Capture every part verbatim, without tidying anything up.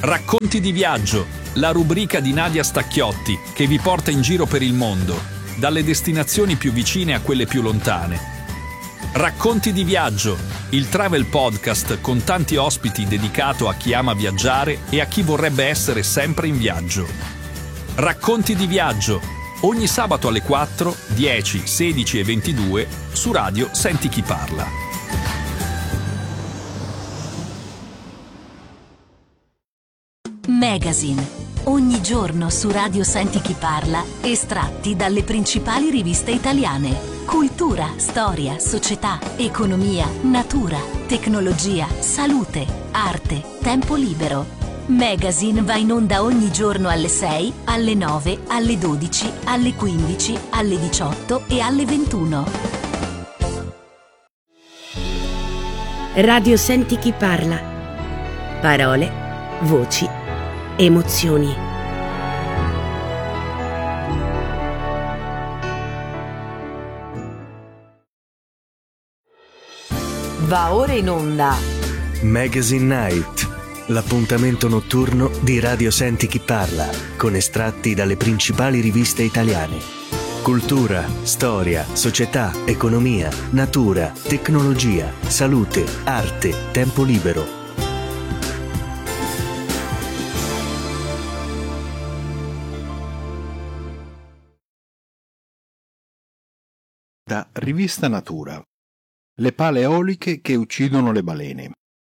Racconti di viaggio, la rubrica di Nadia Stacchiotti che vi porta in giro per il mondo, dalle destinazioni più vicine a quelle più lontane. Racconti di viaggio, il travel podcast con tanti ospiti dedicato a chi ama viaggiare e a chi vorrebbe essere sempre in viaggio. Racconti di viaggio, ogni sabato alle quattro, dieci, sedici e ventidue su Radio Senti Chi Parla. Magazine. Ogni giorno su Radio Senti Chi Parla, estratti dalle principali riviste italiane. Cultura, storia, società, economia, natura, tecnologia, salute, arte, tempo libero. Magazine va in onda ogni giorno alle sei, alle nove, alle dodici, alle quindici, alle diciotto e alle ventuno. Radio Senti Chi Parla. Parole, voci, emozioni. Va ora in onda Magazine Night, l'appuntamento notturno di Radio Senti Chi Parla, con estratti dalle principali riviste italiane. Cultura, storia, società, economia, natura, tecnologia, salute, arte, tempo libero. Da Rivista Natura. Le pale eoliche che uccidono le balene.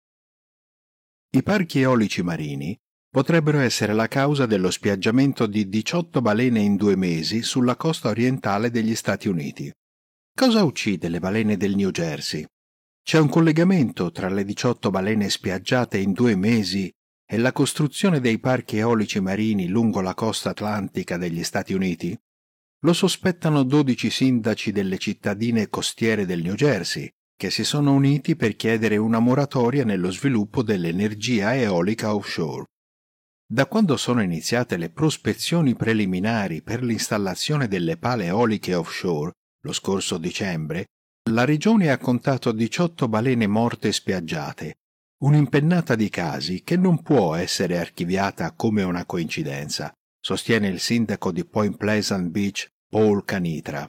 I parchi eolici marini potrebbero essere la causa dello spiaggiamento di diciotto balene in due mesi sulla costa orientale degli Stati Uniti. Cosa uccide le balene del New Jersey? C'è un collegamento tra le diciotto balene spiaggiate in due mesi e la costruzione dei parchi eolici marini lungo la costa atlantica degli Stati Uniti? Lo sospettano dodici sindaci delle cittadine costiere del New Jersey, che si sono uniti per chiedere una moratoria nello sviluppo dell'energia eolica offshore. Da quando sono iniziate le prospezioni preliminari per l'installazione delle pale eoliche offshore, lo scorso dicembre, la regione ha contato diciotto balene morte spiaggiate, un'impennata di casi che non può essere archiviata come una coincidenza, sostiene il sindaco di Point Pleasant Beach, Paul Canitra.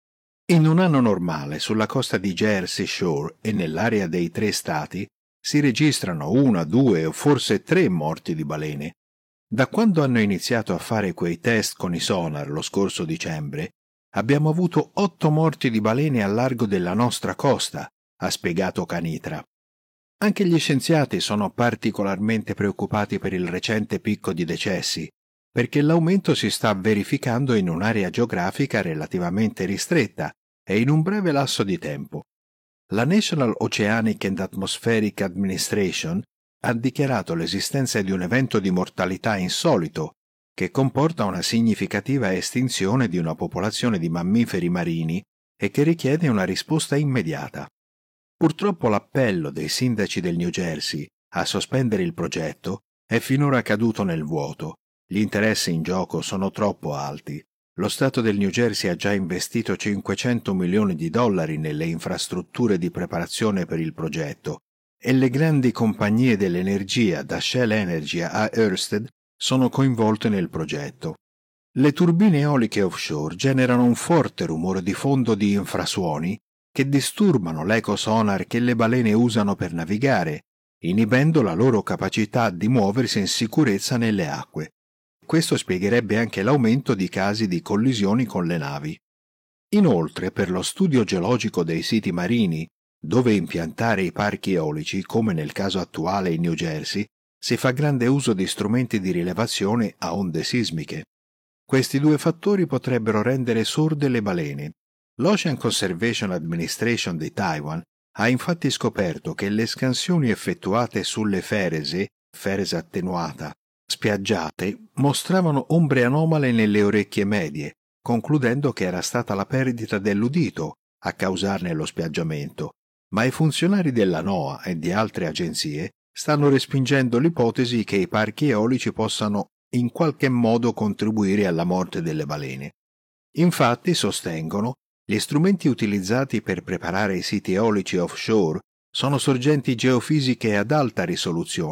In un anno normale, sulla costa di Jersey Shore e nell'area dei tre stati, si registrano una, due o forse tre morti di balene. Da quando hanno iniziato a fare quei test con i sonar lo scorso dicembre, abbiamo avuto otto morti di balene al largo della nostra costa, ha spiegato Canitra. Anche gli scienziati sono particolarmente preoccupati per il recente picco di decessi, perché l'aumento si sta verificando in un'area geografica relativamente ristretta e in un breve lasso di tempo. La National Oceanic and Atmospheric Administration ha dichiarato l'esistenza di un evento di mortalità insolito che comporta una significativa estinzione di una popolazione di mammiferi marini e che richiede una risposta immediata. Purtroppo l'appello dei sindaci del New Jersey a sospendere il progetto è finora caduto nel vuoto. Gli interessi in gioco sono troppo alti. Lo Stato del New Jersey ha già investito cinquecento milioni di dollari nelle infrastrutture di preparazione per il progetto e le grandi compagnie dell'energia, da Shell Energy a Ørsted, sono coinvolte nel progetto. Le turbine eoliche offshore generano un forte rumore di fondo di infrasuoni che disturbano l'ecosonar che le balene usano per navigare, inibendo la loro capacità di muoversi in sicurezza nelle acque. Questo spiegherebbe anche l'aumento di casi di collisioni con le navi. Inoltre, per lo studio geologico dei siti marini, dove impiantare i parchi eolici, come nel caso attuale in New Jersey, si fa grande uso di strumenti di rilevazione a onde sismiche. Questi due fattori potrebbero rendere sorde le balene. L'Ocean Conservation Administration di Taiwan ha infatti scoperto che le scansioni effettuate sulle ferese, ferese attenuata, spiaggiate mostravano ombre anomale nelle orecchie medie, concludendo che era stata la perdita dell'udito a causarne lo spiaggiamento, ma i funzionari della NOAA e di altre agenzie stanno respingendo l'ipotesi che i parchi eolici possano in qualche modo contribuire alla morte delle balene. Infatti, sostengono, gli strumenti utilizzati per preparare i siti eolici offshore sono sorgenti geofisiche ad alta risoluzione,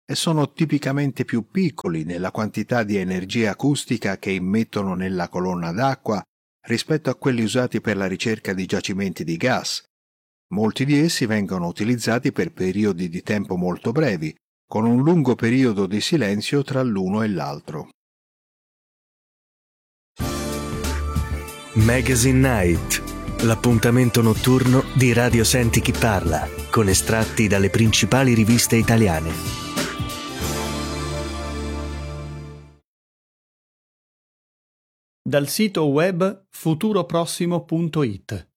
e sono tipicamente più piccoli nella quantità di energia acustica che immettono nella colonna d'acqua rispetto a quelli usati per la ricerca di giacimenti di gas. Molti di essi vengono utilizzati per periodi di tempo molto brevi, con un lungo periodo di silenzio tra l'uno e l'altro. Magazine Night, l'appuntamento notturno di Radio Senti Chi Parla, con estratti dalle principali riviste italiane. Dal sito web futuroprossimo punto it.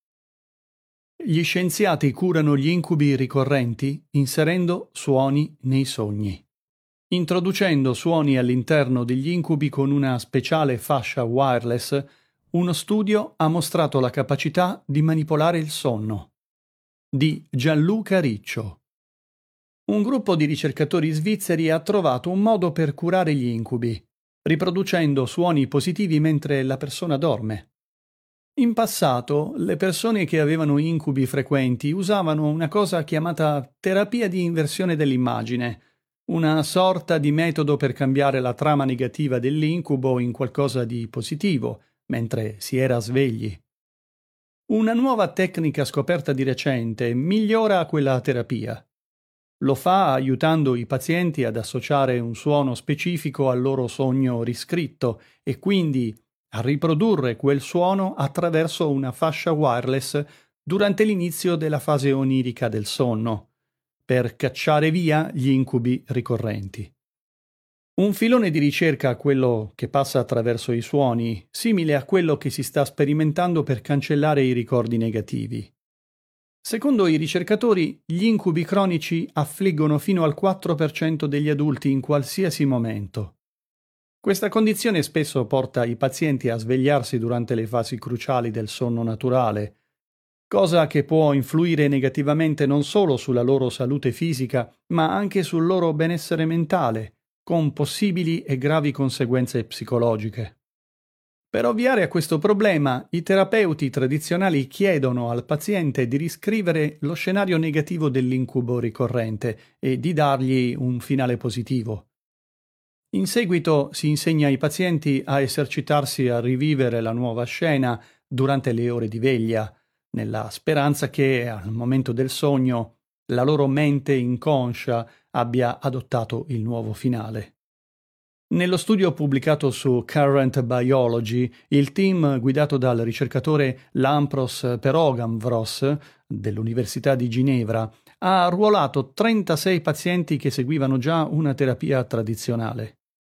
Gli scienziati curano gli incubi ricorrenti inserendo suoni nei sogni. Introducendo suoni all'interno degli incubi con una speciale fascia wireless, uno studio ha mostrato la capacità di manipolare il sonno. Di Gianluca Riccio. Un gruppo di ricercatori svizzeri ha trovato un modo per curare gli incubi, riproducendo suoni positivi mentre la persona dorme. In passato, le persone che avevano incubi frequenti usavano una cosa chiamata terapia di inversione dell'immagine, una sorta di metodo per cambiare la trama negativa dell'incubo in qualcosa di positivo, mentre si era svegli. Una nuova tecnica scoperta di recente migliora quella terapia. Lo fa aiutando i pazienti ad associare un suono specifico al loro sogno riscritto e quindi a riprodurre quel suono attraverso una fascia wireless durante l'inizio della fase onirica del sonno, per cacciare via gli incubi ricorrenti. Un filone di ricerca, quello che passa attraverso i suoni, simile a quello che si sta sperimentando per cancellare i ricordi negativi. Secondo i ricercatori, gli incubi cronici affliggono fino al quattro per cento degli adulti in qualsiasi momento. Questa condizione spesso porta i pazienti a svegliarsi durante le fasi cruciali del sonno naturale, cosa che può influire negativamente non solo sulla loro salute fisica, ma anche sul loro benessere mentale, con possibili e gravi conseguenze psicologiche. Per ovviare a questo problema, i terapeuti tradizionali chiedono al paziente di riscrivere lo scenario negativo dell'incubo ricorrente e di dargli un finale positivo. In seguito si insegna ai pazienti a esercitarsi a rivivere la nuova scena durante le ore di veglia, nella speranza che, al momento del sogno, la loro mente inconscia abbia adottato il nuovo finale. Nello studio pubblicato su Current Biology, il team guidato dal ricercatore Lampros Perogamvros dell'Università di Ginevra ha arruolato trentasei pazienti che seguivano già una terapia tradizionale.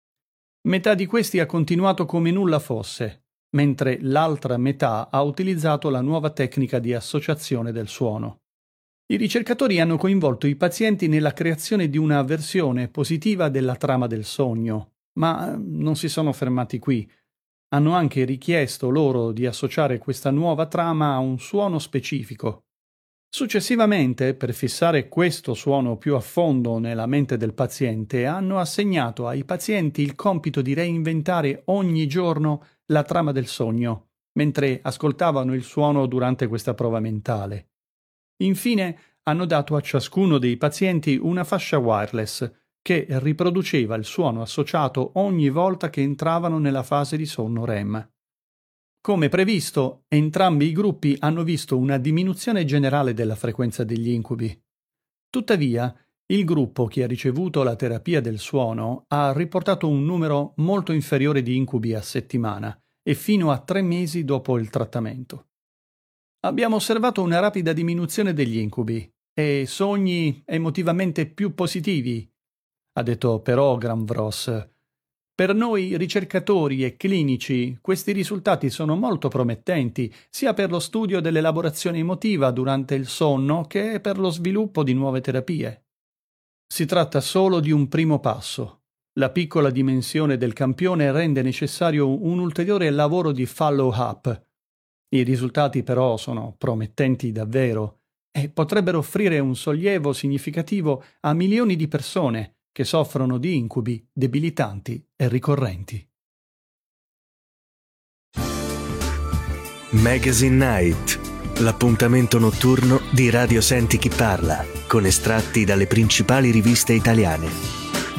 Metà di questi ha continuato come nulla fosse, mentre l'altra metà ha utilizzato la nuova tecnica di associazione del suono. I ricercatori hanno coinvolto i pazienti nella creazione di una versione positiva della trama del sogno, ma non si sono fermati qui. Hanno anche richiesto loro di associare questa nuova trama a un suono specifico. Successivamente, per fissare questo suono più a fondo nella mente del paziente, hanno assegnato ai pazienti il compito di reinventare ogni giorno la trama del sogno, mentre ascoltavano il suono durante questa prova mentale. Infine, hanno dato a ciascuno dei pazienti una fascia wireless che riproduceva il suono associato ogni volta che entravano nella fase di sonno R E M. Come previsto, entrambi i gruppi hanno visto una diminuzione generale della frequenza degli incubi. Tuttavia, il gruppo che ha ricevuto la terapia del suono ha riportato un numero molto inferiore di incubi a settimana e fino a tre mesi dopo il trattamento. Abbiamo osservato una rapida diminuzione degli incubi e sogni emotivamente più positivi, ha detto Perogamvros. Per noi ricercatori e clinici questi risultati sono molto promettenti, sia per lo studio dell'elaborazione emotiva durante il sonno che per lo sviluppo di nuove terapie. Si tratta solo di un primo passo. La piccola dimensione del campione rende necessario un ulteriore lavoro di follow-up. I risultati però sono promettenti davvero e potrebbero offrire un sollievo significativo a milioni di persone che soffrono di incubi debilitanti e ricorrenti. Magazine Night, l'appuntamento notturno di Radio Senti Chi Parla, con estratti dalle principali riviste italiane.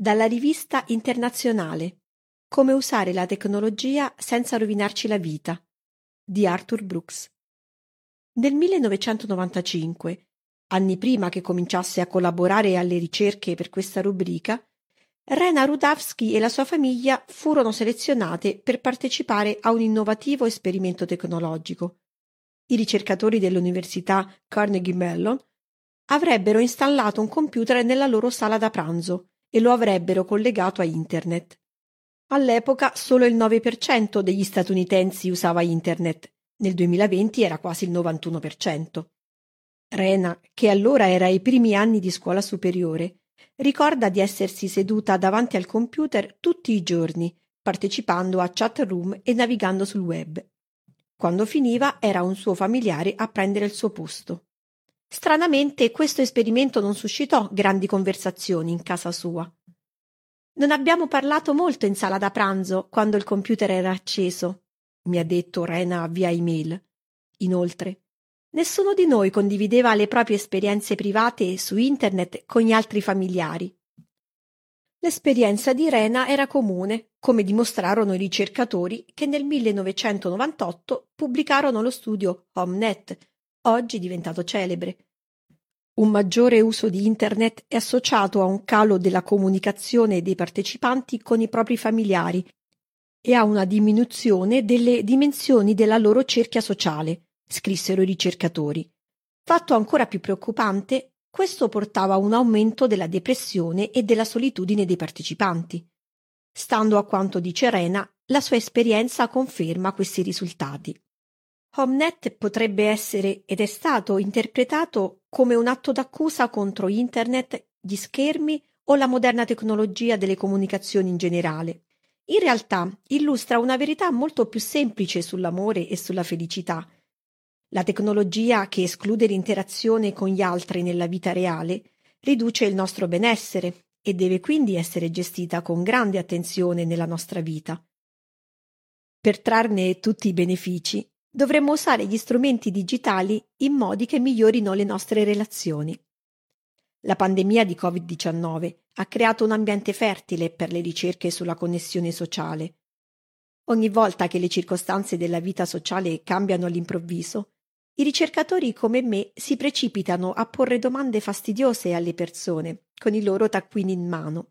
dalla rivista Internazionale Come usare la tecnologia senza rovinarci la vita di Arthur Brooks. Nel millenovecentonovantacinque, anni prima che cominciasse a collaborare alle ricerche per questa rubrica, Rena Rudavsky e la sua famiglia furono selezionate per partecipare a un innovativo esperimento tecnologico. I ricercatori dell'Università Carnegie Mellon avrebbero installato un computer nella loro sala da pranzo e lo avrebbero collegato a Internet. All'epoca solo il nove per cento degli statunitensi usava Internet, nel duemilaventi era quasi il novantuno per cento. Rena, che allora era ai primi anni di scuola superiore, ricorda di essersi seduta davanti al computer tutti i giorni, partecipando a chat room e navigando sul web. Quando finiva era un suo familiare a prendere il suo posto. Stranamente questo esperimento non suscitò grandi conversazioni in casa sua. Non abbiamo parlato molto in sala da pranzo quando il computer era acceso, mi ha detto Rena via email. Inoltre, nessuno di noi condivideva le proprie esperienze private su internet con gli altri familiari. L'esperienza di Rena era comune, come dimostrarono i ricercatori che nel millenovecentonovantotto pubblicarono lo studio HomeNet, oggi diventato celebre. Un maggiore uso di Internet è associato a un calo della comunicazione dei partecipanti con i propri familiari e a una diminuzione delle dimensioni della loro cerchia sociale, scrissero i ricercatori. Fatto ancora più preoccupante, questo portava a un aumento della depressione e della solitudine dei partecipanti. Stando a quanto dice Rena, la sua esperienza conferma questi risultati. HomeNet potrebbe essere ed è stato interpretato come un atto d'accusa contro Internet, gli schermi o la moderna tecnologia delle comunicazioni in generale. In realtà illustra una verità molto più semplice sull'amore e sulla felicità. La tecnologia che esclude l'interazione con gli altri nella vita reale riduce il nostro benessere e deve quindi essere gestita con grande attenzione nella nostra vita. Per trarne tutti i benefici, dovremmo usare gli strumenti digitali in modi che migliorino le nostre relazioni. La pandemia di covid diciannove ha creato un ambiente fertile per le ricerche sulla connessione sociale. Ogni volta che le circostanze della vita sociale cambiano all'improvviso, i ricercatori come me si precipitano a porre domande fastidiose alle persone con i loro taccuini in mano.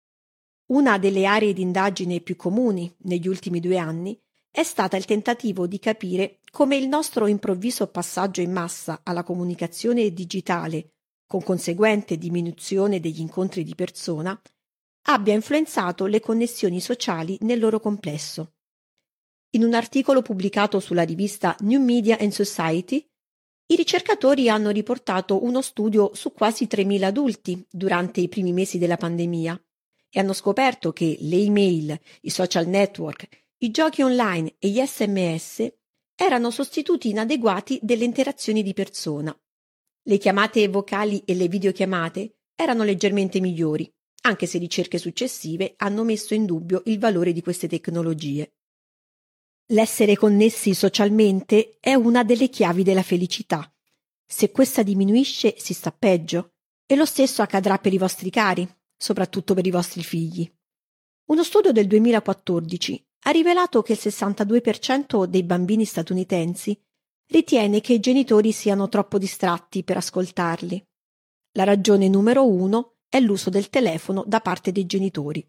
Una delle aree di indagine più comuni negli ultimi due anni è stata il tentativo di capire come il nostro improvviso passaggio in massa alla comunicazione digitale, con conseguente diminuzione degli incontri di persona, abbia influenzato le connessioni sociali nel loro complesso. In un articolo pubblicato sulla rivista New Media and Society, i ricercatori hanno riportato uno studio su quasi tremila adulti durante i primi mesi della pandemia e hanno scoperto che le email, i social network, i giochi online e gli sms erano sostituti inadeguati delle interazioni di persona. Le chiamate vocali e le videochiamate erano leggermente migliori, anche se ricerche successive hanno messo in dubbio il valore di queste tecnologie. L'essere connessi socialmente è una delle chiavi della felicità. Se questa diminuisce, si sta peggio, e lo stesso accadrà per i vostri cari, soprattutto per i vostri figli. Uno studio del duemilaquattordici ha rivelato che il sessantadue per cento dei bambini statunitensi ritiene che i genitori siano troppo distratti per ascoltarli. La ragione numero uno è l'uso del telefono da parte dei genitori.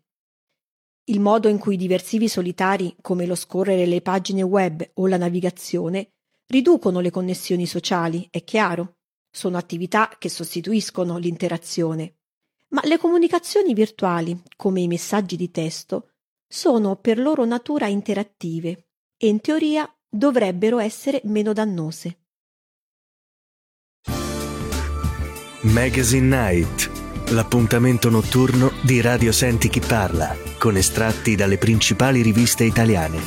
Il modo in cui diversivi solitari, come lo scorrere le pagine web o la navigazione, riducono le connessioni sociali, è chiaro. Sono attività che sostituiscono l'interazione. Ma le comunicazioni virtuali, come i messaggi di testo, sono per loro natura interattive e in teoria dovrebbero essere meno dannose. Magazine Night, l'appuntamento notturno di Radio Senti Chi Parla, con estratti dalle principali riviste italiane.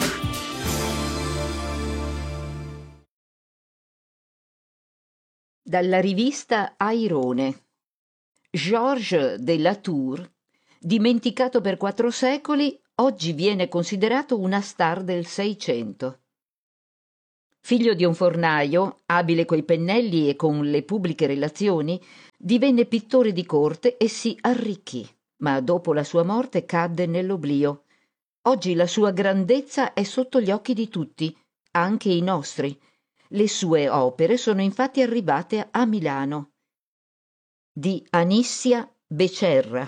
Dalla rivista Airone. Georges de Latour, dimenticato per quattro secoli, oggi viene considerato una star del Seicento. Figlio di un fornaio, abile coi pennelli e con le pubbliche relazioni, divenne pittore di corte e si arricchì. ma dopo la sua morte cadde nell'oblio. Oggi la sua grandezza è sotto gli occhi di tutti, anche i nostri. Le sue opere sono infatti arrivate a Milano. Di Anissia Becerra.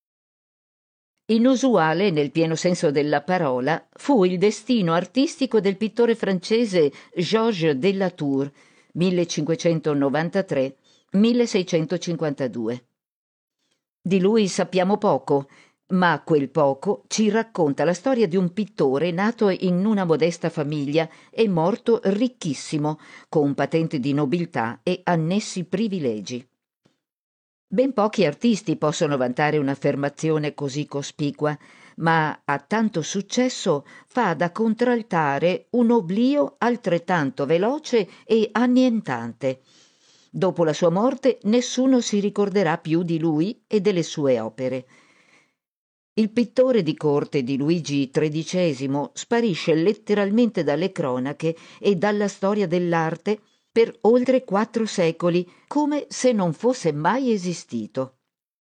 Inusuale, nel pieno senso della parola, fu il destino artistico del pittore francese Georges de Latour, millecinquecentonovantatré milleseicentocinquantadue. Di lui sappiamo poco, ma quel poco ci racconta la storia di un pittore nato in una modesta famiglia e morto ricchissimo, con patente di nobiltà e annessi privilegi. Ben pochi artisti possono vantare un'affermazione così cospicua, ma a tanto successo fa da contraltare un oblio altrettanto veloce e annientante. Dopo la sua morte nessuno si ricorderà più di lui e delle sue opere. Il pittore di corte di Luigi tredicesimo sparisce letteralmente dalle cronache e dalla storia dell'arte per oltre quattro secoli, come se non fosse mai esistito.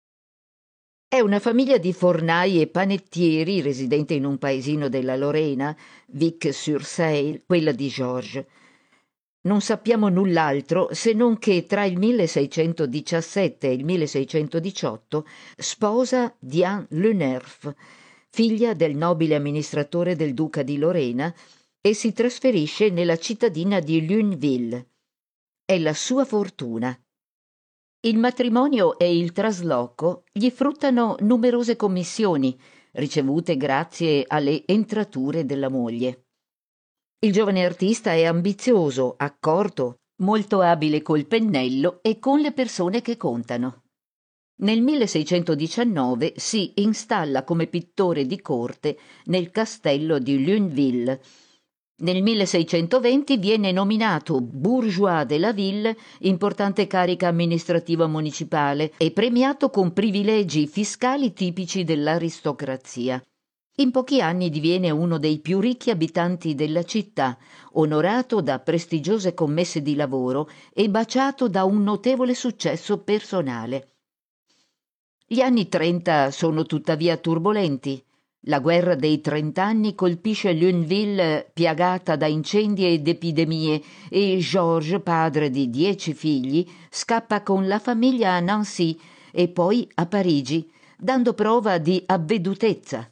È una famiglia di fornai e panettieri residente in un paesino della Lorena, Vic-sur-Seille, quella di Georges. Non sappiamo null'altro se non che tra il milleseicentodiciassette e il milleseicentodiciotto sposa Diane Lenerf, figlia del nobile amministratore del duca di Lorena, e si trasferisce nella cittadina di Lunéville. È la sua fortuna. Il matrimonio e il trasloco gli fruttano numerose commissioni, ricevute grazie alle entrature della moglie. Il giovane artista è ambizioso, accorto, molto abile col pennello e con le persone che contano. Nel milleseicentodiciannove si installa come pittore di corte nel castello di Lunéville. Nel milleseicentoventi viene nominato bourgeois de la ville, importante carica amministrativa municipale, e premiato con privilegi fiscali tipici dell'aristocrazia. In pochi anni diviene uno dei più ricchi abitanti della città, onorato da prestigiose commesse di lavoro e baciato da un notevole successo personale. Gli anni trenta sono tuttavia turbolenti. La guerra dei trent'anni colpisce Lunéville piagata da incendi ed epidemie e Georges, padre di dieci figli, scappa con la famiglia a Nancy e poi a Parigi, dando prova di avvedutezza.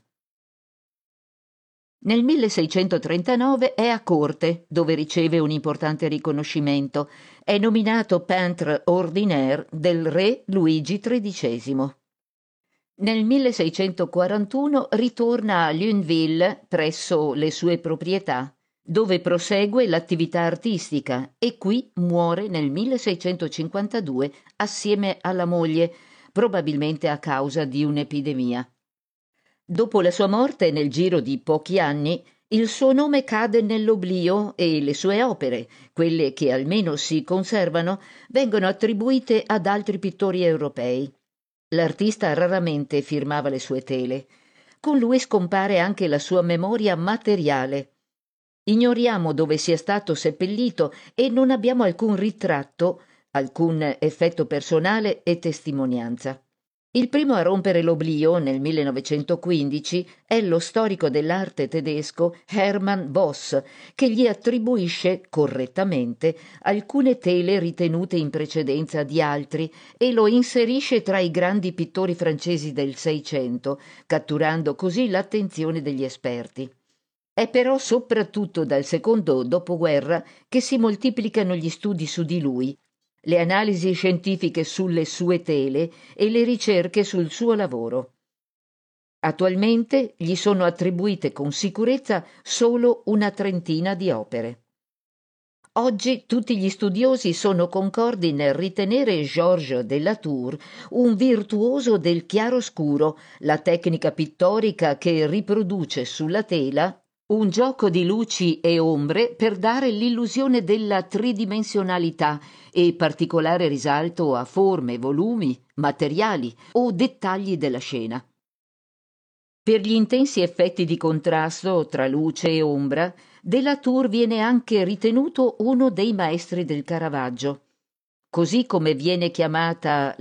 Nel milleseicentotrentanove è a corte, dove riceve un importante riconoscimento. È nominato peintre ordinaire del re Luigi tredicesimo. Nel milleseicentoquarantuno ritorna a Lunéville presso le sue proprietà, dove prosegue l'attività artistica e qui muore nel milleseicentocinquantadue assieme alla moglie, probabilmente a causa di un'epidemia. Dopo la sua morte, nel giro di pochi anni, il suo nome cade nell'oblio e le sue opere, quelle che almeno si conservano, vengono attribuite ad altri pittori europei. L'artista raramente firmava le sue tele. Con lui scompare anche la sua memoria materiale. Ignoriamo dove sia stato seppellito e non abbiamo alcun ritratto, alcun effetto personale e testimonianza. Il primo a rompere l'oblio nel millenovecentoquindici è lo storico dell'arte tedesco Hermann Voss, che gli attribuisce correttamente alcune tele ritenute in precedenza di altri e lo inserisce tra i grandi pittori francesi del Seicento, catturando così l'attenzione degli esperti. È però soprattutto dal secondo dopoguerra che si moltiplicano gli studi su di lui, le analisi scientifiche sulle sue tele e le ricerche sul suo lavoro. Attualmente gli sono attribuite con sicurezza solo una trentina di opere. Oggi tutti gli studiosi sono concordi nel ritenere Georges de Latour un virtuoso del chiaroscuro, la tecnica pittorica che riproduce sulla tela un gioco di luci e ombre per dare l'illusione della tridimensionalità e particolare risalto a forme, volumi, materiali o dettagli della scena. Per gli intensi effetti di contrasto tra luce e ombra, de Latour viene anche ritenuto uno dei maestri del Caravaggio. Così come viene chiamata